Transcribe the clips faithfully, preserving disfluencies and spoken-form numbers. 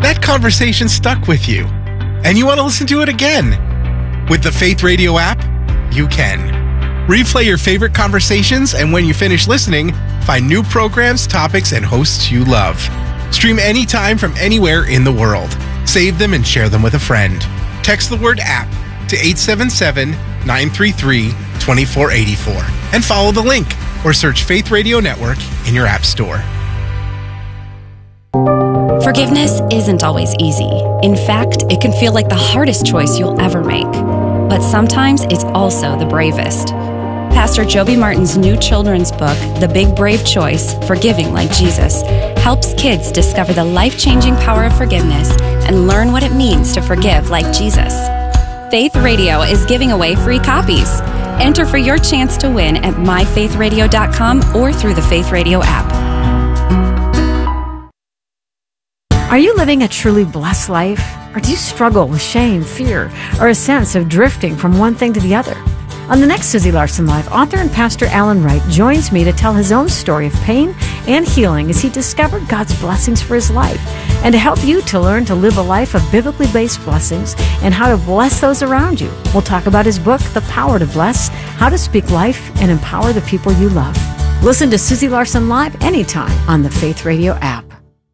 that conversation stuck with you, and you want to listen to it again. With the Faith Radio app, you can. Replay your favorite conversations, and when you finish listening, find new programs, topics, and hosts you love. Stream anytime from anywhere in the world. Save them and share them with a friend. Text the word app to eight seven seven, nine three three, two four eight four and follow the link or search Faith Radio Network in your app store. Forgiveness isn't always easy. In fact, it can feel like the hardest choice you'll ever make. But sometimes it's also the bravest. Pastor Joby Martin's new children's book, The Big Brave Choice, Forgiving Like Jesus, helps kids discover the life-changing power of forgiveness and learn what it means to forgive like Jesus. Faith Radio is giving away free copies. Enter for your chance to win at my faith radio dot com or through the Faith Radio app. Are you living a truly blessed life? Or do you struggle with shame, fear, or a sense of drifting from one thing to the other? On the next Susie Larson Live, author and pastor Alan Wright joins me to tell his own story of pain and healing as he discovered God's blessings for his life, and to help you to learn to live a life of biblically based blessings and how to bless those around you. We'll talk about his book, The Power to Bless, how to speak life and empower the people you love. Listen to Susie Larson Live anytime on the Faith Radio app.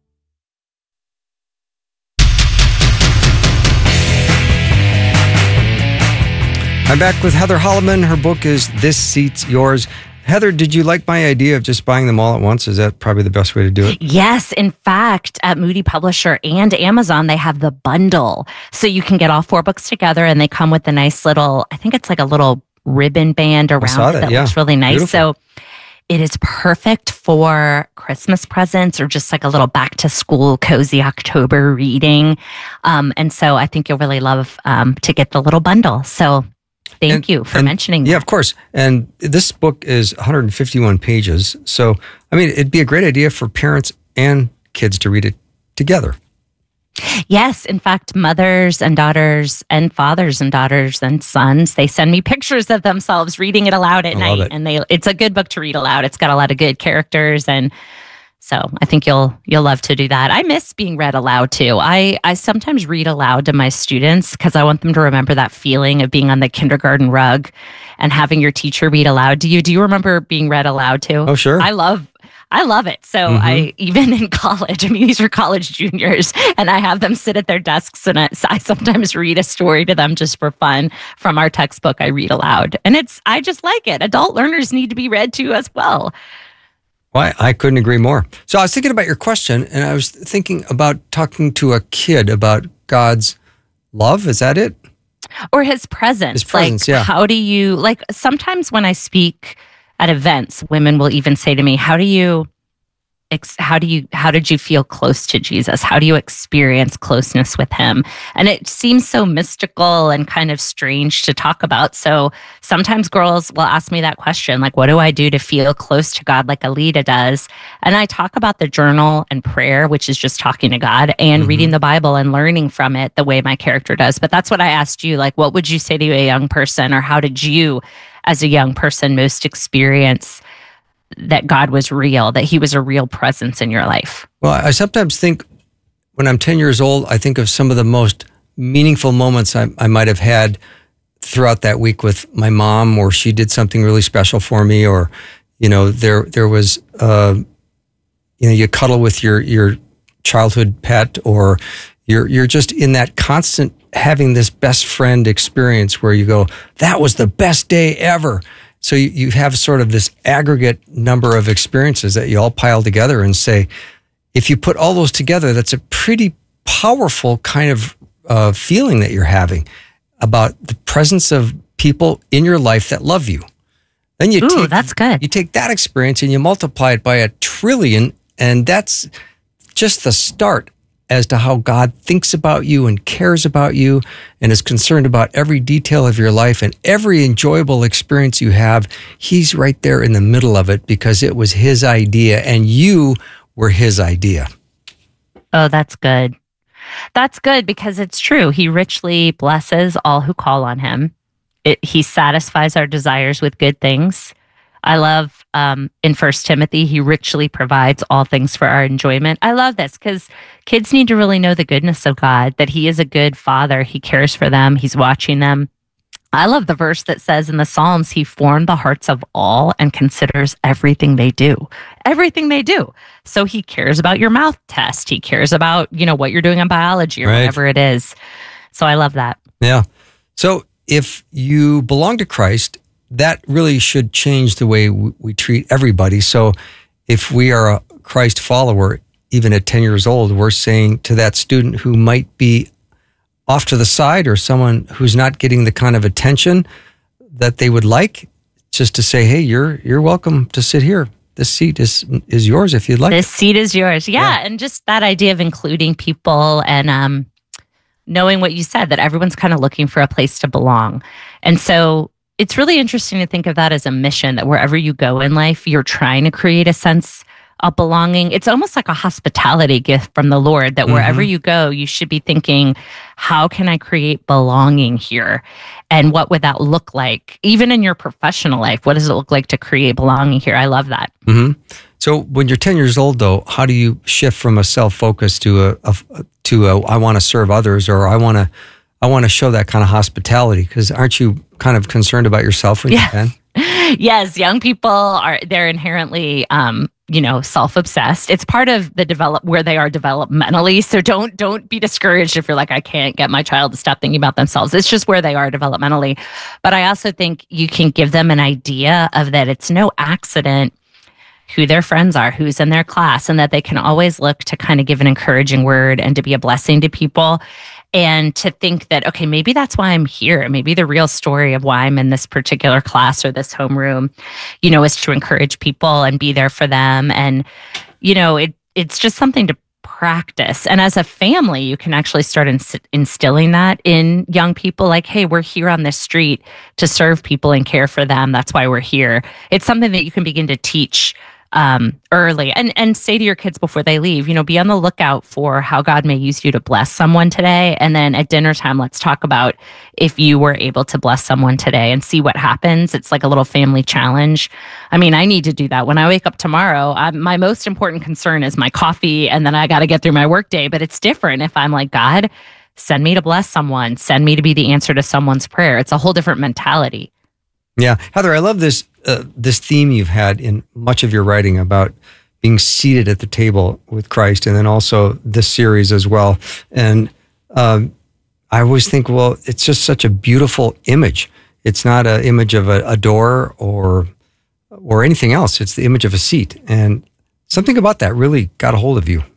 I'm back with Heather Holleman. Her book is This Seat's Yours. Heather, did you like my idea of just buying them all at once? Is that probably the best way to do it? Yes. In fact, at Moody Publisher and Amazon, they have the bundle. So you can get all four books together and they come with a nice little, I think it's like a little ribbon band around I saw it that, that yeah. looks really nice. Beautiful. So it is perfect for Christmas presents or just like a little back to school cozy October reading. Um, and so I think you'll really love um, to get the little bundle. So Thank and, you for and, mentioning that. Yeah, of course. And this book is one hundred fifty-one pages. So, I mean, it'd be a great idea for parents and kids to read it together. Yes. In fact, mothers and daughters and fathers and daughters and sons, they send me pictures of themselves reading it aloud at I night. love it. And they it's a good book to read aloud. It's got a lot of good characters, and so I think you'll you'll love to do that. I miss being read aloud too. I, I sometimes read aloud to my students because I want them to remember that feeling of being on the kindergarten rug and having your teacher read aloud to you. Do you remember being read aloud to? Oh, sure. I love I love it. So Mm-hmm. I even in college, I mean, these are college juniors, and I have them sit at their desks, and I, I sometimes read a story to them just for fun from our textbook. I read aloud, and it's I just like it. Adult learners need to be read to as well. Well, I, I couldn't agree more. So I was thinking about your question, and I was thinking about talking to a kid about God's love. Is that it? Or his presence. His presence, like, yeah. How do you, like, sometimes when I speak at events, women will even say to me, how do you, ex- how do you, how did you feel close to Jesus? How do you experience closeness with him? And it seems so mystical and kind of strange to talk about. So sometimes girls will ask me that question, like, what do I do to feel close to God like Alita does? And I talk about the journal and prayer, which is just talking to God, and Mm-hmm. reading the Bible and learning from it the way my character does. But that's what I asked you, like, what would you say to a young person, or how did you, as a young person, most experience that God was real, that he was a real presence in your life? Well, I sometimes think when I'm ten years old, I think of some of the most meaningful moments I, I might have had throughout that week with my mom, or she did something really special for me, or, you know, there there was, uh, you know, you cuddle with your your childhood pet, or you're you're just in that constant having this best friend experience where you go, that was the best day ever. So you, you have sort of this aggregate number of experiences that you all pile together and say, if you put all those together, that's a pretty powerful kind of uh, feeling that you're having about the presence of people in your life that love you. Then you Ooh, take, that's good. You take that experience and you multiply it by a trillion, and that's just the start as to how God thinks about you and cares about you and is concerned about every detail of your life, and every enjoyable experience you have. He's right there in the middle of it because it was his idea and you were his idea. Oh, that's good. That's good, because it's true. He richly blesses all who call on him. It, he satisfies our desires with good things. I love um, in First Timothy, he richly provides all things for our enjoyment. I love this because kids need to really know the goodness of God, that he is a good father. He cares for them. He's watching them. I love the verse that says in the Psalms, he formed the hearts of all and considers everything they do, everything they do. So he cares about your mouth test. He cares about, you know, what you're doing in biology or right. whatever it is. So I love that. Yeah. So if you belong to Christ, that really should change the way we treat everybody. So if we are a Christ follower, even at ten years old, we're saying to that student who might be off to the side or someone who's not getting the kind of attention that they would like, just to say, hey, you're you're welcome to sit here. This seat is is yours if you'd like. This seat is yours. Yeah. yeah. And just that idea of including people and um, knowing what you said, that everyone's kind of looking for a place to belong. And so it's really interesting to think of that as a mission, that wherever you go in life, you're trying to create a sense of belonging. It's almost like a hospitality gift from the Lord, that wherever mm-hmm. you go, you should be thinking, how can I create belonging here? And what would that look like? Even in your professional life, what does it look like to create belonging here? I love that. Mm-hmm. So when you're ten years old, though, how do you shift from a self-focus to a, a to a, I want to serve others, or I want to I want to show that kind of hospitality? Because aren't you kind of concerned about yourself when yeah. you can? Yes, young people are, they're inherently, um, you know, self-obsessed. It's part of the develop where they are developmentally. So don't, don't be discouraged if you're like, I can't get my child to stop thinking about themselves. It's just where they are developmentally. But I also think you can give them an idea of that it's no accident who their friends are, who's in their class, and that they can always look to kind of give an encouraging word and to be a blessing to people. And to think that, okay, maybe that's why I'm here. Maybe the real story of why I'm in this particular class or this homeroom, you know, is to encourage people and be there for them. And, you know, it it's just something to practice. And as a family, you can actually start ins- instilling that in young people. Like, hey, we're here on this street to serve people and care for them. That's why we're here. It's something that you can begin to teach um, early, and, and say to your kids before they leave, you know, be on the lookout for how God may use you to bless someone today. And then at dinner time, let's talk about if you were able to bless someone today and see what happens. It's like a little family challenge. I mean, I need to do that. When I wake up tomorrow, I, my most important concern is my coffee, and then I got to get through my workday. But it's different if I'm like, God, send me to bless someone, send me to be the answer to someone's prayer. It's a whole different mentality. Yeah. Heather, I love this uh, this theme you've had in much of your writing about being seated at the table with Christ, and then also this series as well. And um, I always think, well, it's just such a beautiful image. It's not an image of a, a door or or anything else. It's the image of a seat. And something about that really got a hold of you.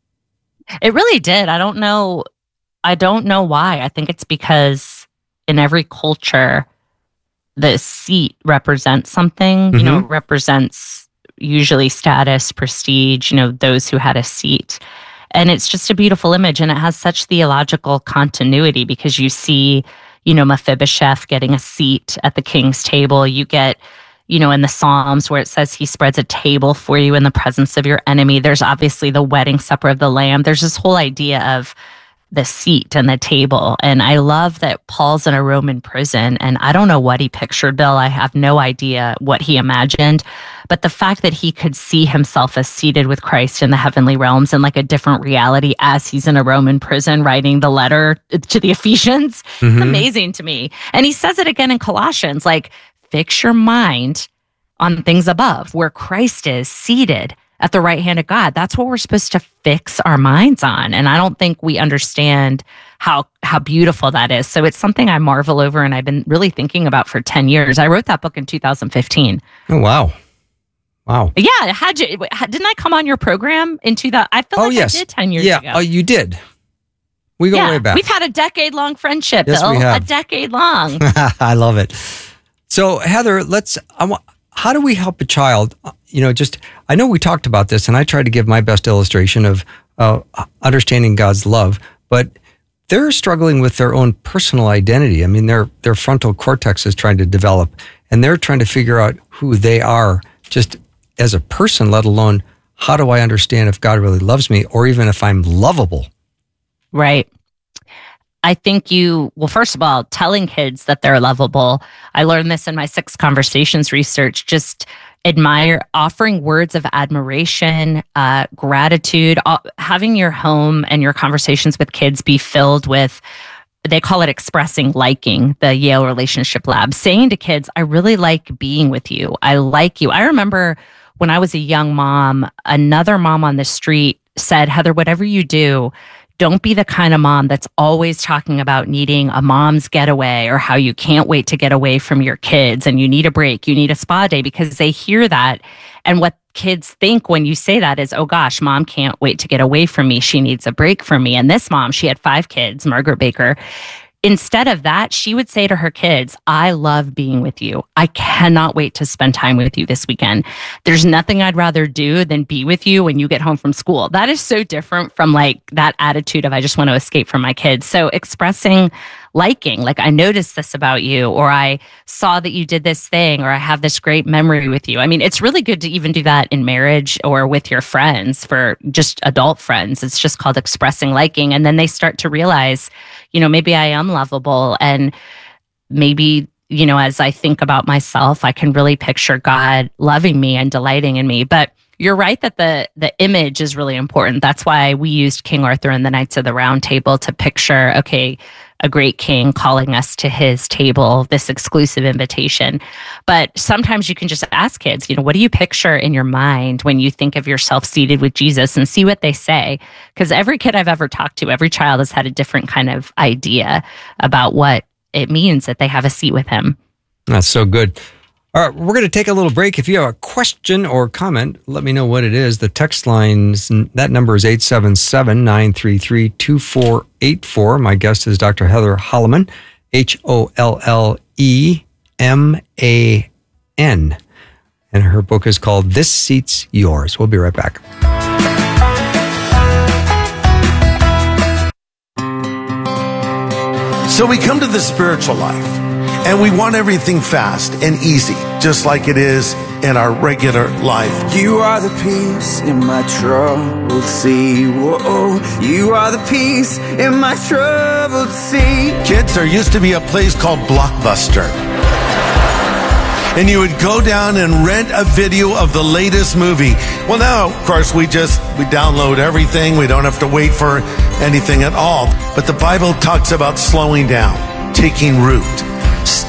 It really did. I don't know. I don't know why. I think it's because in every culture, the seat represents something, you mm-hmm. know, it represents usually status, prestige, you know, those who had a seat. And it's just a beautiful image. And it has such theological continuity because you see, you know, Mephibosheth getting a seat at the king's table. You get, you know, in the Psalms where it says he spreads a table for you in the presence of your enemy. There's obviously the wedding supper of the Lamb. There's this whole idea of the seat and the table. And I love that Paul's in a Roman prison, and I don't know what he pictured, Bill. I have no idea what he imagined, but the fact that he could see himself as seated with Christ in the heavenly realms in like a different reality as he's in a Roman prison writing the letter to the Ephesians, mm-hmm. it's amazing to me. And he says it again in Colossians, like, fix your mind on things above where Christ is seated at the right hand of God. That's what we're supposed to fix our minds on. And I don't think we understand how how beautiful that is. So it's something I marvel over, and I've been really thinking about for ten years. I wrote that book in two thousand fifteen. Oh, wow. Wow. Yeah. Had you, didn't I come on your program in two thousand? I feel oh, like yes. I did ten years yeah. ago. Oh, you did. We go yeah. way back. We've had a decade-long friendship, yes, Bill. We have. A decade long. I love it. So, Heather, let's, I want, how do we help a child? You know, just, I know we talked about this, and I tried to give my best illustration of uh, understanding God's love, but they're struggling with their own personal identity. I mean, their their frontal cortex is trying to develop, and they're trying to figure out who they are just as a person, let alone how do I understand if God really loves me, or even if I'm lovable. Right. I think you, well, first of all, telling kids that they're lovable. I learned this in my Six Conversations research. Just admire, offering words of admiration, uh, gratitude, uh, having your home and your conversations with kids be filled with, they call it expressing liking, the Yale Relationship Lab, saying to kids, I really like being with you. I like you. I remember when I was a young mom, another mom on the street said, Heather, whatever you do, don't be the kind of mom that's always talking about needing a mom's getaway or how you can't wait to get away from your kids and you need a break, you need a spa day, because they hear that. And what kids think when you say that is, oh gosh, mom can't wait to get away from me. She needs a break from me. And this mom, she had five kids, Margaret Baker. Instead of that, she would say to her kids, I love being with you. I cannot wait to spend time with you this weekend. There's nothing I'd rather do than be with you when you get home from school. That is so different from like that attitude of I just want to escape from my kids. So expressing liking, like I noticed this about you, or I saw that you did this thing, or I have this great memory with you. I mean, it's really good to even do that in marriage or with your friends, for just adult friends. It's just called expressing liking. And then they start to realize, you know, maybe I am lovable. And maybe, you know, as I think about myself, I can really picture God loving me and delighting in me. But you're right that the the image is really important. That's why we used King Arthur and the Knights of the Round Table to picture, okay, a great king calling us to his table, this exclusive invitation. But sometimes you can just ask kids, you know, what do you picture in your mind when you think of yourself seated with Jesus, and see what they say? Because every kid I've ever talked to, every child has had a different kind of idea about what it means that they have a seat with him. That's so good. All right, we're going to take a little break. If you have a question or comment, let me know what it is. The text line, that number is eight seven seven, nine three three, two four eight four. My guest is Doctor Heather Holleman, H O L L E M A N. And her book is called This Seat's Yours. We'll be right back. So we come to the spiritual life, and we want everything fast and easy, just like it is in our regular life. You are the peace in my troubled sea. Whoa, you are the peace in my troubled sea. Kids, there used to be a place called Blockbuster. And you would go down and rent a video of the latest movie. Well, now, of course, we just, we download everything. We don't have to wait for anything at all. But the Bible talks about slowing down, taking root,